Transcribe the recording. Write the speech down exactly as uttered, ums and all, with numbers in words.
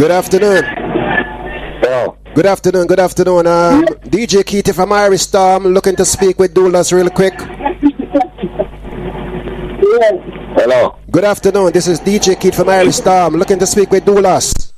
Good afternoon. Hello. Good afternoon, good afternoon. Um, D J Keith from Irish Storm, looking to speak with Doulas real quick. Hello. Good afternoon, this is D J Keith from Irish Storm, looking to speak with Doulas.